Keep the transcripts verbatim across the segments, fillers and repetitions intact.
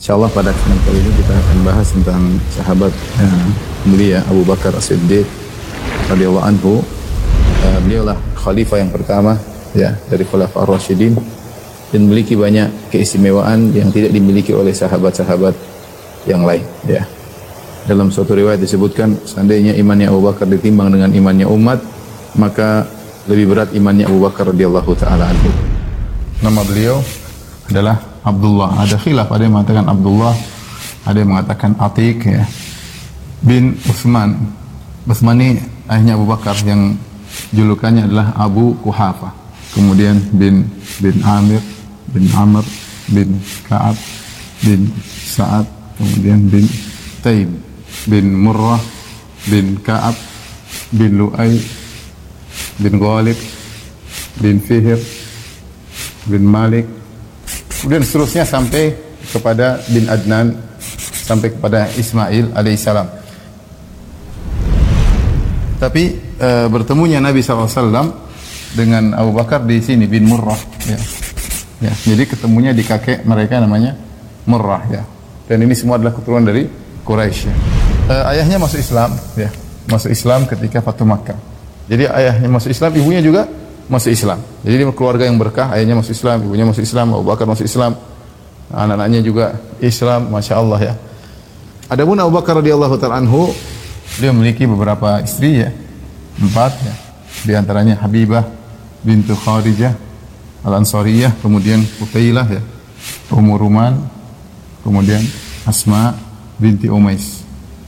Insyaallah pada kesempatan kali ini kita akan bahas tentang sahabat uh, mulia Abu Bakar As-Siddiq radhiyallahu anhu. Uh, beliaulah khalifah yang pertama ya dari Khulafaur Rasyidin dan memiliki banyak keistimewaan yang tidak dimiliki oleh sahabat-sahabat yang lain ya. Dalam suatu riwayat disebutkan seandainya imannya Abu Bakar ditimbang dengan imannya umat, maka lebih berat imannya Abu Bakar radhiyallahu taala anhu. Nama beliau adalah Abdullah. Ada khilaf, ada yang mengatakan Abdullah, ada yang mengatakan Atiq ya. Bin Utsman. Utsman ini ayahnya Abu Bakar yang julukannya adalah Abu Quhafa. Kemudian bin bin Amir, bin Amr, bin Ka'ab, bin Sa'ad, kemudian bin Taim, bin Murrah, bin Ka'ab, bin Lu'ay, bin Ghalib, bin Fihr, bin Malik, kemudian seterusnya sampai kepada bin Adnan, sampai kepada Ismail alaihissalam. Tapi e, bertemunya Nabi shallallahu alaihi wasallam dengan Abu Bakar di sini bin Murrah ya. Ya, jadi ketemunya di kakek mereka namanya Murrah ya. Dan ini semua adalah keturunan dari Quraisy ya. E, ayahnya masuk Islam ya. Masuk Islam ketika Fatu Makkah. Jadi ayahnya masuk Islam, ibunya juga masuk Islam. Jadi dia keluarga yang berkah, ayahnya masuk Islam, ibunya masuk Islam, Abu Bakar masuk Islam, anak-anaknya juga Islam, Masya Allah ya. Adapun Abu Bakar radhiyallahu ta'ala anhu, dia memiliki beberapa istri ya, empat ya. Di antaranya Habibah bintu Kharijah Al-Ansariyah, kemudian Qutailah ya, Ummu Ruman, kemudian Asma binti Umais.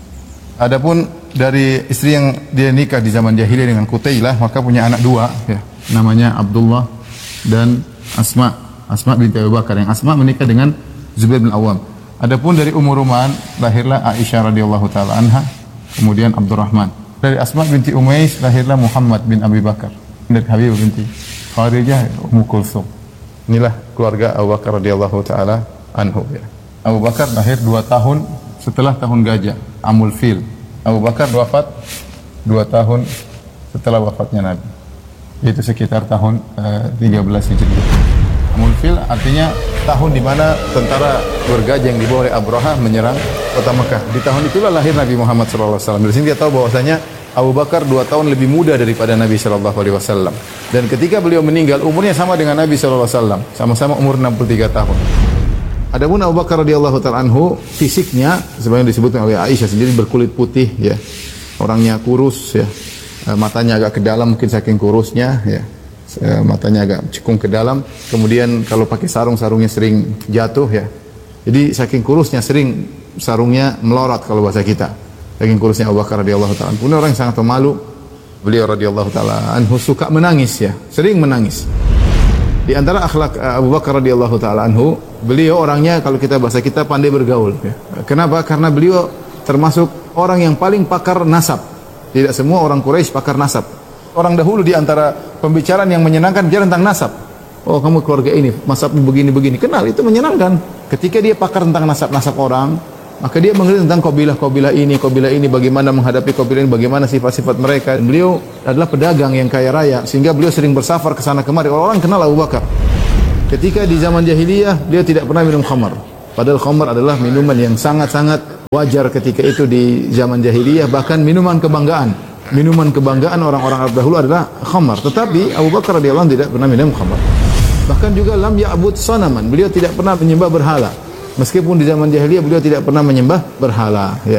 Adapun dari istri yang dia nikah di zaman jahiliyah dengan Qutailah, maka punya anak dua ya. Namanya Abdullah dan Asma. Asma binti Abu Bakar, yang Asma menikah dengan Zubair bin Awam. Adapun dari Ummu Ruman lahirlah Aisyah radhiyallahu taala anha, kemudian Abdurrahman. Dari Asma binti Umais lahirlah Muhammad bin Abi Bakar. Dari Habibah binti Kharijah Ummu Kulsum. Inilah keluarga Abu Bakar radhiyallahu taala anhu ya. Abu Bakar lahir dua tahun setelah tahun gajah, Amul Fil. Abu Bakar wafat dua tahun setelah wafatnya Nabi. Itu sekitar tahun uh, tiga belas Hijriah. Amul Fil artinya tahun di mana tentara bergajah yang dibawa oleh Abraha menyerang kota Mekah. Di tahun itulah lahir Nabi Muhammad shallallahu alaihi wasallam. Dari sini dia tahu bahwasanya Abu Bakar dua tahun lebih muda daripada Nabi shallallahu alaihi wasallam. Dan ketika beliau meninggal, umurnya sama dengan Nabi shallallahu alaihi wasallam, sama-sama umur enam puluh tiga tahun. Adapun Abu Bakar radhiyallahu ta'ala anhu, fisiknya sebagaimana disebutkan oleh Aisyah sendiri, berkulit putih ya. Orangnya kurus ya. Matanya agak ke dalam mungkin saking kurusnya ya. Matanya agak cekung ke dalam. Kemudian kalau pakai sarung, sarungnya sering jatuh ya. Jadi saking kurusnya sering sarungnya melorot kalau bahasa kita. Saking kurusnya Abu Bakar radhiyallahu ta'ala anhu. Orang yang sangat pemalu. Beliau radhiyallahu ta'ala anhu suka menangis ya, sering menangis. Di antara akhlak Abu Bakar radhiyallahu ta'ala anhu, beliau orangnya kalau kita bahasa kita pandai bergaul ya. Kenapa? Karena beliau termasuk orang yang paling pakar nasab. Tidak semua orang Quraisy pakar nasab. Orang dahulu di antara pembicaraan yang menyenangkan bicara tentang nasab. Oh, kamu keluarga ini, nasabmu begini-begini. Kenal, itu menyenangkan. Ketika dia pakar tentang nasab-nasab orang, maka dia mengerti tentang kabilah-kabilah ini, kabilah ini, bagaimana menghadapi kabilah ini, bagaimana sifat-sifat mereka. Dan beliau adalah pedagang yang kaya raya, sehingga beliau sering bersafar ke sana kemari. Orang-orang kenal Abu Bakar. Ketika di zaman jahiliyah, dia tidak pernah minum khamar. Padahal khamar adalah minuman yang sangat-sangat wajar ketika itu di zaman jahiliyah, bahkan minuman kebanggaan. Minuman kebanggaan orang-orang Arab dahulu adalah khamar. Tetapi Abu Bakar radhiyallahu anhu tidak pernah minum khamar. Bahkan juga lam ya'bud sanaman. Beliau tidak pernah menyembah berhala. Meskipun di zaman jahiliyah beliau tidak pernah menyembah berhala ya.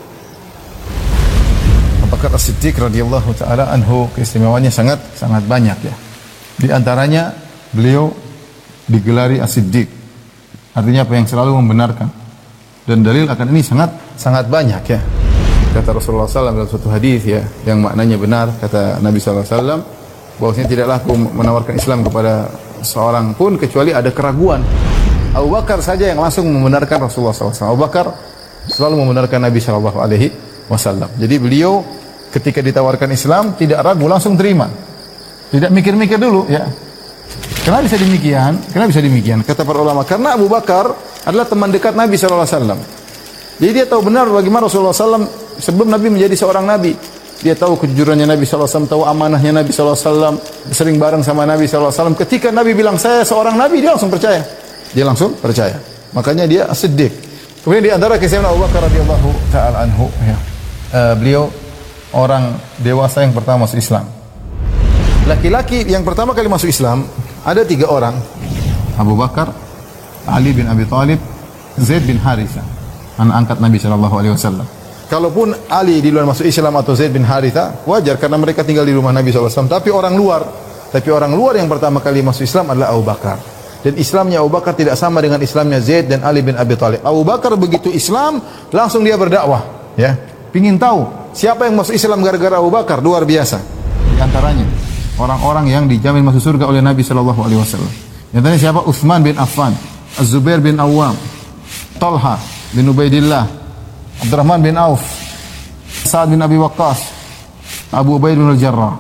Abu Bakar As-Siddiq radhiyallahu taala anhu keistimewaannya sangat sangat banyak ya. Di antaranya beliau digelari As-Siddiq. Artinya apa, yang selalu membenarkan. Dan dalil akan ini sangat sangat banyak ya. Kata Rasulullah sallallahu alaihi wasallam dalam suatu hadis ya, yang maknanya benar, kata Nabi sallallahu alaihi wasallam, bahwasanya tidaklah aku menawarkan Islam kepada seorang pun kecuali ada keraguan. Abu Bakar saja yang langsung membenarkan Rasulullah sallallahu alaihi wasallam. Abu Bakar selalu membenarkan Nabi sallallahu alaihi wasallam. Jadi beliau ketika ditawarkan Islam tidak ragu, langsung terima. Tidak mikir-mikir dulu ya. Kenapa bisa demikian? Kenapa bisa demikian? Kata para ulama, karena Abu Bakar adalah teman dekat Nabi sallallahu alaihi wasallam. Jadi dia tahu benar bagaimana Rasulullah sallallahu alaihi wasallam sebelum Nabi menjadi seorang Nabi. Dia tahu kejujurannya Nabi sallallahu alaihi wasallam, tahu amanahnya Nabi sallallahu alaihi wasallam, sering bareng sama Nabi sallallahu alaihi wasallam. Ketika Nabi bilang saya seorang Nabi, dia langsung percaya. Dia langsung percaya. Makanya dia As-Siddiq. Kemudian di antara kisah Abu Bakar radhiyallahu taala anhu, ya. Uh, beliau orang dewasa yang pertama masuk Islam. Laki-laki yang pertama kali masuk Islam ada tiga orang. Abu Bakar, Ali bin Abi Thalib, Zaid bin Harithah, anak angkat Nabi sallallahu alaihi wasallam. Kalaupun Ali di luar masuk Islam atau Zaid bin Harithah, wajar karena mereka tinggal di rumah Nabi sallallahu alaihi wasallam. Tapi orang luar, tapi orang luar yang pertama kali masuk Islam adalah Abu Bakar. Dan Islamnya Abu Bakar tidak sama dengan Islamnya Zaid dan Ali bin Abi Thalib. Abu Bakar begitu Islam, langsung dia berdakwah, ya. Pingin tahu siapa yang masuk Islam gara-gara Abu Bakar, luar biasa. Di antaranya orang-orang yang dijamin masuk surga oleh Nabi sallallahu alaihi wasallam. Yang tadi siapa? Utsman bin Affan, Az-Zubair bin Awwam, Talha bin Ubaidillah, Abdurrahman bin Auf, Sa'ad bin Abi Waqqas, Abu Ubaid bin Al-Jarrah.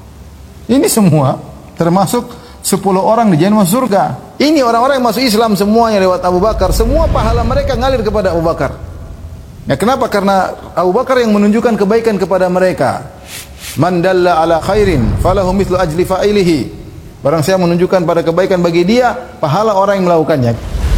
Ini semua termasuk sepuluh orang dijamin masuk surga. Ini orang-orang yang masuk Islam semuanya lewat Abu Bakar. Semua pahala mereka ngalir kepada Abu Bakar. Ya, kenapa? Karena Abu Bakar yang menunjukkan kebaikan kepada mereka. Man dalla ala khairin falahu mithlu ajli fa'ilihi. Barang siapa menunjukkan pada kebaikan bagi dia, pahala orang yang melakukannya.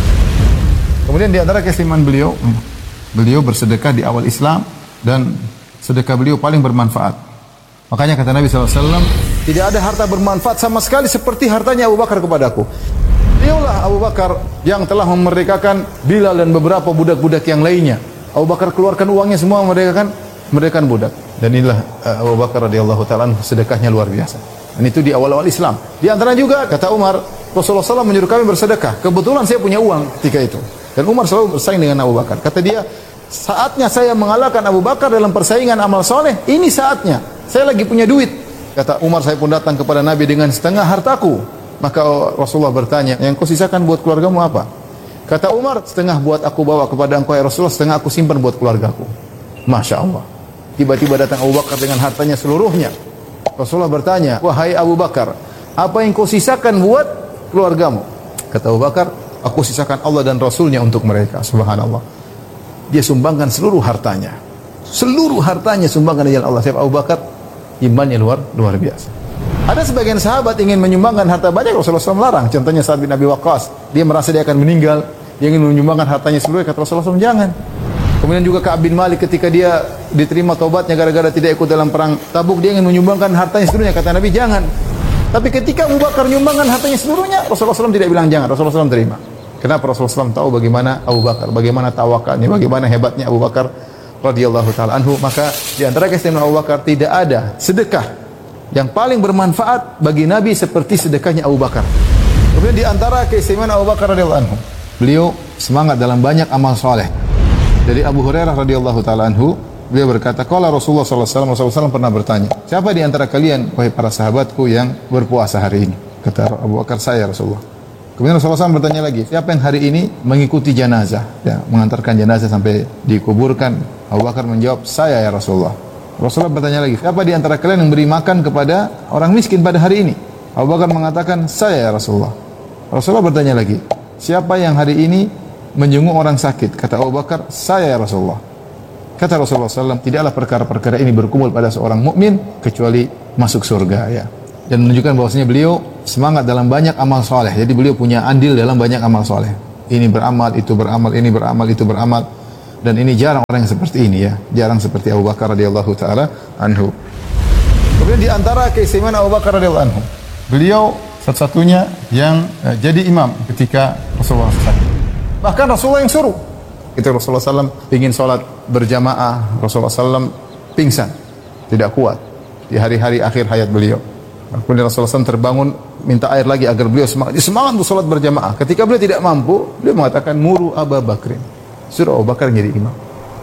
Kemudian di antara keistimewaan beliau, beliau bersedekah di awal Islam dan sedekah beliau paling bermanfaat. Makanya kata Nabi sallallahu alaihi wasallam, tidak ada harta bermanfaat sama sekali seperti hartanya Abu Bakar kepadaku. Beliaulah Abu Bakar yang telah memerdekakan Bilal dan beberapa budak-budak yang lainnya. Abu Bakar keluarkan uangnya semua memerdekakan merdekakan budak. Dan inilah uh, Abu Bakar radhiyallahu taala sedekahnya luar biasa. Dan itu di awal-awal Islam. Di antara juga kata Umar, Rasulullah sallallahu alaihi wasallam menyuruh kami bersedekah. Kebetulan saya punya uang ketika itu. Dan Umar selalu bersaing dengan Abu Bakar. Kata dia, saatnya saya mengalahkan Abu Bakar dalam persaingan amal soleh. Ini saatnya. Saya lagi punya duit. Kata Umar, saya pun datang kepada Nabi dengan setengah hartaku. Maka Rasulullah bertanya, yang kau sisakan buat keluargamu apa? Kata Umar, setengah buat aku bawa kepada engkau ya Rasulullah, setengah aku simpan buat keluargaku. Masya Allah. Tiba-tiba datang Abu Bakar dengan hartanya seluruhnya. Rasulullah bertanya, wahai Abu Bakar, apa yang kau sisakan buat keluargamu? Kata Abu Bakar, aku sisakan Allah dan Rasulnya untuk mereka. Subhanallah. Dia sumbangkan seluruh hartanya. Seluruh hartanya sumbangkan di jalan Allah. Siapa Abu Bakar? Imannya luar luar biasa. Ada sebagian sahabat ingin menyumbangkan harta banyak, Rasulullah shallallahu alaihi wasallam larang. Contohnya Sa'ad bin Abi Waqqas. Dia merasa dia akan meninggal. Dia ingin menyumbangkan hartanya seluruh. Kata Rasulullah shallallahu alaihi wasallam, jangan. Kemudian juga Ka'ab bin Malik ketika dia diterima taubatnya gara-gara tidak ikut dalam perang Tabuk, dia ingin menyumbangkan hartanya seluruhnya. Kata Nabi, jangan. Tapi ketika Abu Bakar menyumbangkan hartanya seluruhnya, Rasulullah shallallahu alaihi wasallam tidak bilang jangan. Rasulullah shallallahu alaihi wasallam terima. Kenapa? Rasulullah shallallahu alaihi wasallam tahu bagaimana Abu Bakar, bagaimana tawakalnya, bagaimana hebatnya Abu Bakar radhiyallahu taala anhu. Maka di antara keistimewaan Abu Bakar, tidak ada sedekah yang paling bermanfaat bagi Nabi seperti sedekahnya Abu Bakar. Kemudian di antara keistimewaan Abu Bakar radhiyallahu anhu, beliau semangat dalam banyak amal soleh. Dari Abu Hurairah radhiyallahu taala anhu, beliau berkata, qala Rasulullah sallallahu alaihi wasallam, Rasulullah sallallahu pernah bertanya, siapa di antara kalian wahai para sahabatku yang berpuasa hari ini? Kata Abu Bakar, saya Rasulullah. Kemudian Rasulullah shallallahu alaihi wasallam bertanya lagi, siapa yang hari ini mengikuti jenazah, ya, mengantarkan jenazah sampai dikuburkan? Abu Bakar menjawab, saya ya Rasulullah. Rasulullah bertanya lagi, siapa di antara kalian yang beri makan kepada orang miskin pada hari ini? Abu Bakar mengatakan, saya ya Rasulullah. Rasulullah bertanya lagi, siapa yang hari ini menjenguk orang sakit? Kata Abu Bakar, saya ya Rasulullah. Kata Rasulullah shallallahu alaihi wasallam, tidaklah perkara-perkara ini berkumpul pada seorang mukmin kecuali masuk surga, ya. Dan menunjukkan bahwasanya beliau semangat dalam banyak amal soleh. Jadi beliau punya andil dalam banyak amal soleh. Ini beramal, itu beramal, ini beramal, itu beramal. Dan ini jarang orang yang seperti ini, ya. Jarang seperti Abu Bakar radhiyallahu taala anhu. Kemudian di antara keistimewaan Abu Bakar radhiyallahu anhu, beliau satu-satunya yang uh, jadi imam ketika Rasulullah sakit. Bahkan Rasulullah yang suruh. Ketika Rasulullah shallallahu alaihi wasallam ingin sholat berjamaah, Rasulullah shallallahu alaihi wasallam pingsan, tidak kuat di hari-hari akhir hayat beliau. Kemudian Rasulullah shallallahu alaihi wasallam terbangun, minta air lagi agar beliau semangat. Dia semangat untuk sholat berjamaah. Ketika beliau tidak mampu, beliau mengatakan, muru Abu Bakrin. Suruh Abu Bakar jadi imam.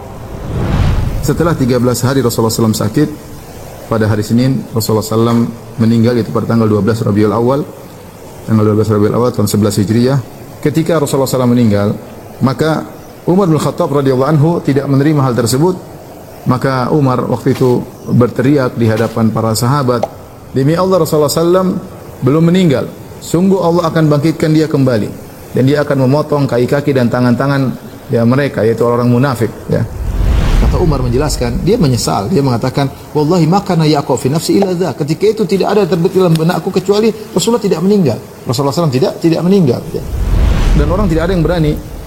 Setelah tiga belas hari Rasulullah shallallahu alaihi wasallam sakit, pada hari Senin Rasulullah shallallahu alaihi wasallam meninggal, itu pada tanggal dua belas Rabiul Awal, tanggal dua belas Rabiul Awal tahun sebelas Hijriah. Ketika Rasulullah shallallahu alaihi wasallam meninggal, maka Umar bin Khattab radhiyallahu anhu tidak menerima hal tersebut. Maka Umar waktu itu berteriak di hadapan para sahabat, demi Allah Rasulullah shallallahu alaihi wasallam belum meninggal. Sungguh Allah akan bangkitkan dia kembali dan dia akan memotong kaki-kaki dan tangan-tangan ya mereka, yaitu orang munafik, ya. Kata Umar menjelaskan, dia menyesal, dia mengatakan, wallahi makana yaqau fi nafsi illa dza. Ketika itu tidak ada terbetik dalam benakku kecuali Rasulullah tidak meninggal. Rasulullah shallallahu alaihi wasallam tidak tidak meninggal, ya. Dan orang tidak ada yang berani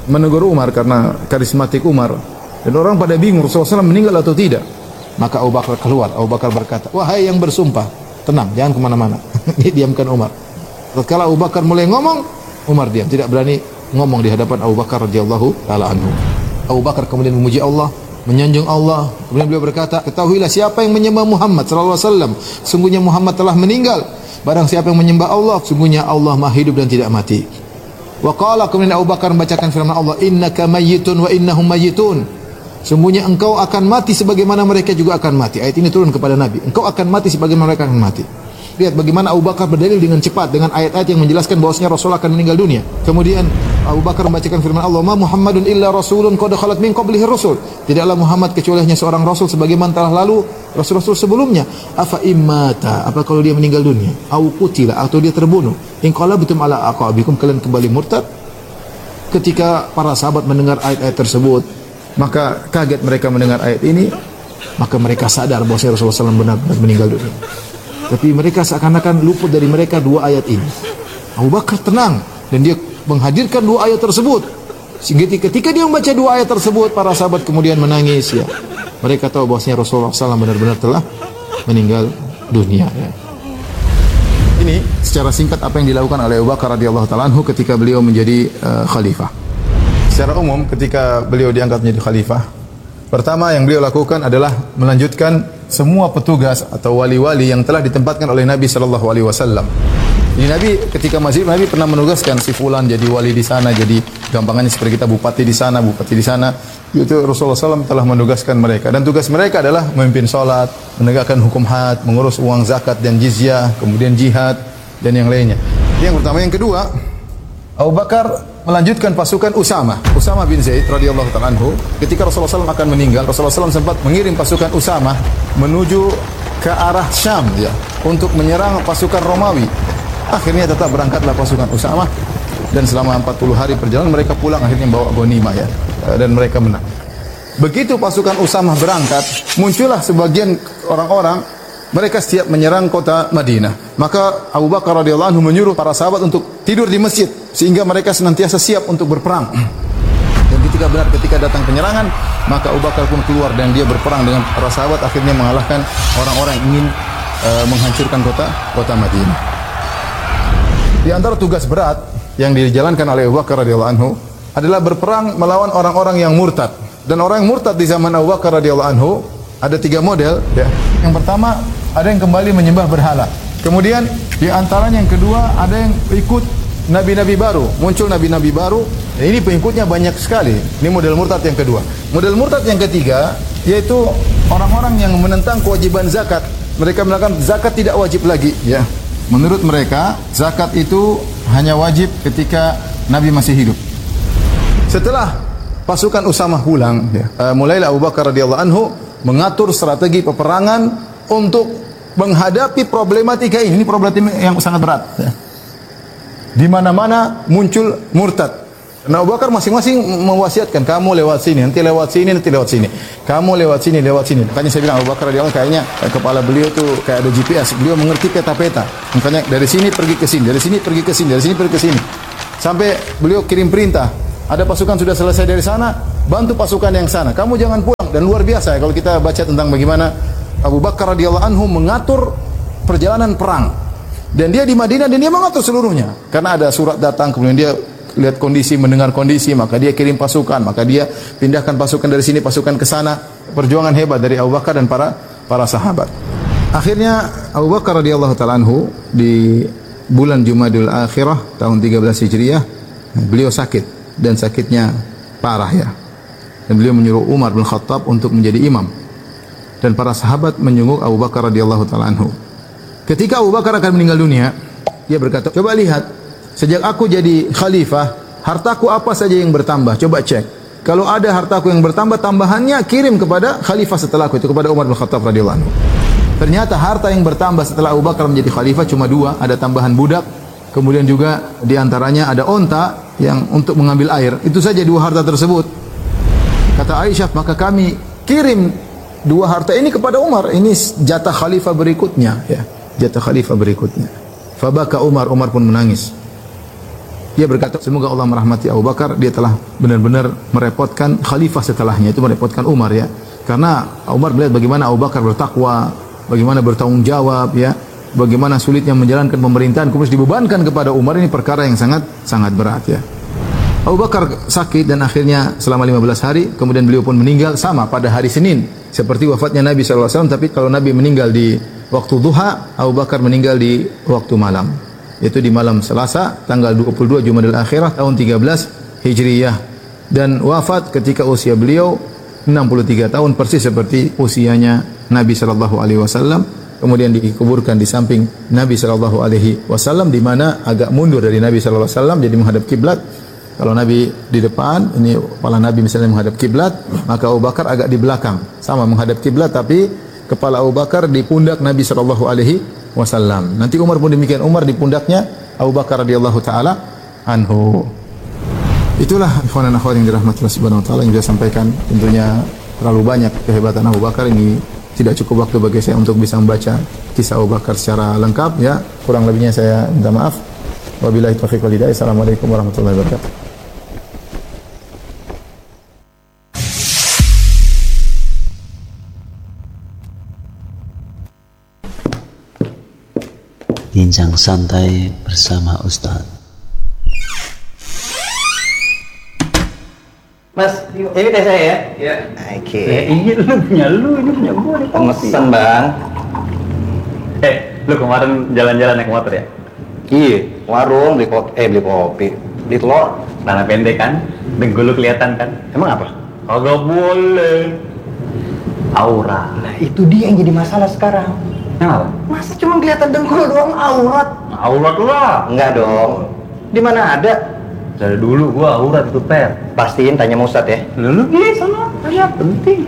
menegur Umar karena karismatik Umar. Dan orang pada bingung Rasulullah shallallahu alaihi wasallam meninggal atau tidak. Maka Abu Bakar keluar. Abu Bakar berkata, wahai yang bersumpah, tenang, jangan kemana-mana. Diamkan Umar. Tatkala Abu Bakar mulai ngomong, Umar diam, tidak berani ngomong di hadapan Abu Bakar radhiyallahu taala anhu. Abu Bakar kemudian memuji Allah, menyanjung Allah. Kemudian beliau berkata, ketahuilah siapa yang menyembah Muhammad sallallahu alaihi wasallam, sungguhnya Muhammad telah meninggal. Barang siapa yang menyembah Allah, sungguhnya Allah Maha hidup dan tidak mati. Wa qala, kemudian Abu Bakar membacakan firman Allah, innaka mayyitun wa innahum mayyitun. Sungguhnya engkau akan mati sebagaimana mereka juga akan mati. Ayat ini turun kepada Nabi. Engkau akan mati sebagaimana mereka akan mati. Lihat bagaimana Abu Bakar berdalil dengan cepat dengan ayat-ayat yang menjelaskan bahwasanya Rasul akan meninggal dunia. Kemudian Abu Bakar membacakan firman Allah, "Ma Muhammadun illa rasulun qad khalat min qablihi rusul." Tidaklah Muhammad kecuali hanya seorang rasul sebagaimana telah lalu rasul-rasul sebelumnya. Afa immata, apa kalau dia meninggal dunia? Au qutila, atau dia terbunuh. In qalabtum ala aqabikum, kalian kembali murtad. Ketika para sahabat mendengar ayat-ayat tersebut, maka kaget mereka mendengar ayat ini, maka mereka sadar bahwa Rasulullah shallallahu alaihi wasallam benar-benar meninggal dunia. Tapi mereka seakan-akan luput dari mereka dua ayat ini. Abu Bakar tenang dan dia menghadirkan dua ayat tersebut. Sehingga ketika dia membaca dua ayat tersebut, para sahabat kemudian menangis. Ya, mereka tahu bahwasanya Rasulullah shallallahu alaihi wasallam benar-benar telah meninggal dunia. Ya. Ini secara singkat apa yang dilakukan oleh Abu Bakar radhiyallahu taala anhu ketika beliau menjadi uh, khalifah. Secara umum ketika beliau diangkat menjadi khalifah, pertama yang beliau lakukan adalah melanjutkan semua petugas atau wali-wali yang telah ditempatkan oleh Nabi sallallahu alaihi wasallam. Jadi Nabi ketika masih Nabi pernah menugaskan si fulan jadi wali di sana, jadi gampangannya seperti kita bupati di sana, bupati di sana. Itu Rasulullah sallallahu alaihi wasallam telah menugaskan mereka, dan tugas mereka adalah memimpin salat, menegakkan hukum had, mengurus uang zakat dan jizyah, kemudian jihad dan yang lainnya. Yang pertama, yang kedua, Abu Bakar melanjutkan pasukan Usama, Usama bin Zaid radhiyallahu ta'ala anhu. Ketika Rasulullah shallallahu alaihi wasallam akan meninggal, Rasulullah shallallahu alaihi wasallam sempat mengirim pasukan Usama menuju ke arah Syam, ya, untuk menyerang pasukan Romawi. Akhirnya tetap berangkatlah pasukan Usama, dan selama empat puluh hari perjalanan mereka pulang akhirnya bawa ghanimah, ya, dan mereka menang. Begitu pasukan Usama berangkat, muncullah sebagian orang-orang, mereka siap menyerang kota Madinah. Maka Abu Bakar radhiyallahu anhu menyuruh para sahabat untuk tidur di masjid sehingga mereka senantiasa siap untuk berperang. Dan ketika benar ketika datang penyerangan, maka Abu Bakar pun keluar dan dia berperang dengan para sahabat, akhirnya mengalahkan orang-orang yang ingin uh, menghancurkan kota kota Madinah. Di antara tugas berat yang dijalankan oleh Abu Bakar radhiyallahu anhu adalah berperang melawan orang-orang yang murtad. Dan orang yang murtad di zaman Abu Bakar radhiyallahu anhu ada tiga model, ya. Yang pertama, ada yang kembali menyembah berhala. Kemudian di antaranya yang kedua, ada yang ikut nabi-nabi baru, muncul nabi-nabi baru. Dan ini pengikutnya banyak sekali. Ini model murtad yang kedua. Model murtad yang ketiga yaitu orang-orang yang menentang kewajiban zakat. Mereka mengatakan zakat tidak wajib lagi, ya. Menurut mereka, zakat itu hanya wajib ketika Nabi masih hidup. Setelah pasukan Usamah pulang, ya, uh, mulailah Abu Bakar radhiyallahu anhu mengatur strategi peperangan untuk menghadapi problematika ini. Ini problematika yang sangat berat. Di mana-mana muncul murtad. Nah, Abu Bakar masing-masing mewasiatkan, kamu lewat sini, nanti lewat sini, nanti lewat sini. Kamu lewat sini, lewat sini. Makanya saya bilang Abu Bakar radhiyallahu kayaknya kepala beliau tuh kayak ada G P S. Beliau mengerti peta-peta. Makanya dari sini pergi ke sini, dari sini pergi ke sini, dari sini pergi ke sini. Sampai beliau kirim perintah. Ada pasukan sudah selesai dari sana, bantu pasukan yang sana. Kamu jangan pulang. Dan luar biasa ya kalau kita baca tentang bagaimana Abu Bakar radhiyallahu anhu mengatur perjalanan perang. Dan dia di Madinah dan dia mengatur seluruhnya. Karena ada surat datang, kemudian dia lihat kondisi, mendengar kondisi, maka dia kirim pasukan, maka dia pindahkan pasukan dari sini, pasukan ke sana. Perjuangan hebat dari Abu Bakar dan para para sahabat. Akhirnya Abu Bakar radhiyallahu ta'ala anhu di bulan Jumadil Akhirah tahun tiga belas Hijriah, beliau sakit dan sakitnya parah, ya. Dan beliau menyuruh Umar bin Khattab untuk menjadi imam. Dan para sahabat menyungguh Abu Bakar radhiyallahu ta'ala anhu. Ketika Abu Bakar akan meninggal dunia, dia berkata, coba lihat, sejak aku jadi khalifah, hartaku apa saja yang bertambah? Coba cek. Kalau ada hartaku yang bertambah, tambahannya kirim kepada khalifah setelah aku, itu kepada Umar bin Khattab radhiyallahu anhu. Ternyata harta yang bertambah setelah Abu Bakar menjadi khalifah cuma dua, ada tambahan budak, kemudian juga diantaranya ada onta yang untuk mengambil air. Itu saja dua harta tersebut. Kata Aisyah, maka kami kirim dua harta ini kepada Umar. Ini jatah khalifah berikutnya, ya. Jatah khalifah berikutnya. Fabaka Umar, Umar pun menangis. Dia berkata, semoga Allah merahmati Abu Bakar, dia telah benar-benar merepotkan khalifah setelahnya, itu merepotkan Umar ya. Karena Umar melihat bagaimana Abu Bakar bertakwa, bagaimana bertanggung jawab ya, bagaimana sulitnya menjalankan pemerintahan, kemudian dibebankan kepada Umar, ini perkara yang sangat sangat berat ya. Abu Bakar sakit dan akhirnya selama lima belas hari, kemudian beliau pun meninggal sama pada hari Senin, seperti wafatnya Nabi shallallahu alaihi wasallam, tapi kalau Nabi meninggal di waktu duha, Abu Bakar meninggal di waktu malam. Itu di malam Selasa tanggal dua puluh dua Jumadil Akhirah tahun tiga belas Hijriyah, dan wafat ketika usia beliau enam puluh tiga tahun, persis seperti usianya Nabi sallallahu alaihi wasallam. Kemudian dikuburkan di samping Nabi sallallahu alaihi wasallam, di mana agak mundur dari Nabi sallallahu alaihi wasallam, jadi menghadap kiblat. Kalau Nabi di depan, ini kepala Nabi misalnya menghadap kiblat, maka Abu Bakar agak di belakang, sama menghadap kiblat, tapi kepala Abu Bakar di pundak Nabi sallallahu alaihi wasallam. Nanti Umar pun demikian, Umar di pundaknya Abu Bakar radhiyallahu taala anhu. Itulah ikhwan dan akhwat yang dirahmati Allah Subhanahu wa taala yang saya sampaikan. Tentunya terlalu banyak kehebatan Abu Bakar, ini tidak cukup waktu bagi saya untuk bisa membaca kisah Abu Bakar secara lengkap ya. Kurang lebihnya saya minta maaf. Wabillahi taufiq wal hidayah. Assalamualaikum warahmatullahi wabarakatuh. Bincang santai bersama Ustaz. Mas, ini teh saya ya? Iya. Oke. Eh, ini lu punya lu, ini punya gua nih. Pemesan bang. Eh, lu kemarin jalan-jalan naik motor ya? Iya, warung beli kopi, eh beli kopi, beli telur. Celana pendek kan, dengkul lu kelihatan kan? Emang apa? Kagak boleh. Aura. Nah itu dia yang jadi masalah sekarang. Kenapa? Masa cuma kelihatan dengkul doang aurat? Aurat lah. Enggak dong. Di mana ada? Dari dulu gua aurat itu per. Pastiin tanya Ustaz ya. Lu gini sana, tanya penting.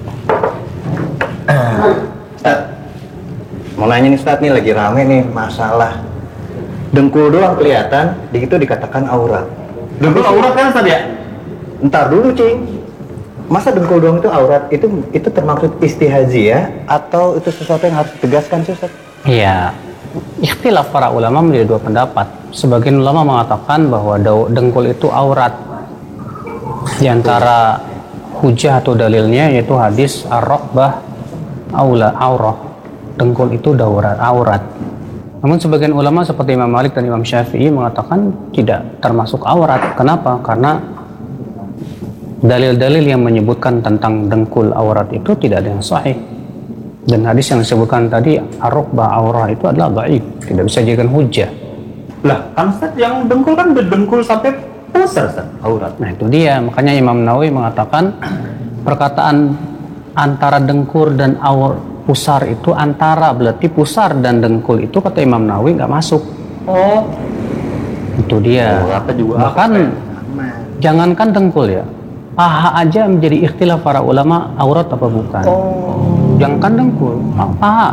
Ustaz, mau nanya nih Ustaz, nih lagi rame nih masalah dengkul doang kelihatan, di itu dikatakan aurat. Dengkul aurat kan Ustaz ya? Ntar dulu cing. Masa dengkul doang itu aurat? Itu itu termaksud istihazi ya? Atau itu sesuatu yang harus ditegaskan sih Ustaz? Iya, ikhtilaf para ulama menjadi dua pendapat. Sebagian ulama mengatakan bahwa dengkul itu aurat. Di antara hujah atau dalilnya yaitu hadis ar-raqbah aula aurah. Dengkul itu daurat, aurat. Namun sebagian ulama seperti Imam Malik dan Imam Syafi'i mengatakan tidak termasuk aurat. Kenapa? Karena dalil-dalil yang menyebutkan tentang dengkul aurat itu tidak ada yang sahih, dan hadis yang disebutkan tadi ar-raqbah aurah itu adalah dhaif, tidak bisa dijadikan hujjah. Lah kan Ustaz, yang dengkul kan dengkul sampai pusar Ustaz, aurat. Nah itu dia, makanya Imam Nawawi mengatakan perkataan antara dengkul dan aur pusar itu antara, berarti pusar dan dengkul itu kata Imam Nawawi nggak masuk. Oh itu dia. Oh, apa juga bahkan apa, jangankan dengkul ya, paha aja menjadi ikhtilaf para ulama aurat apa bukan. Oh. Jangan dengkul, paha.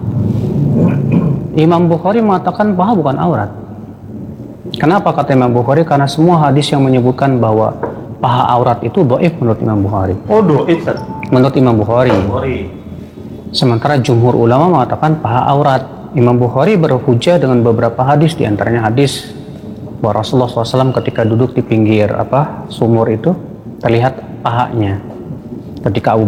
Imam Bukhari mengatakan paha bukan aurat. Kenapa kata Imam Bukhari? Karena semua hadis yang menyebutkan bahwa paha aurat itu dhaif menurut Imam Bukhari. Oh dhaif Ustaz. Menurut Imam Bukhari. Bukhari. Sementara jumhur ulama mengatakan paha aurat. Imam Bukhari berhujjah dengan beberapa hadis, diantaranya hadis bahwa Rasulullah shallallahu alaihi wasallam ketika duduk di pinggir apa sumur itu terlihat pahanya. Ketika Abu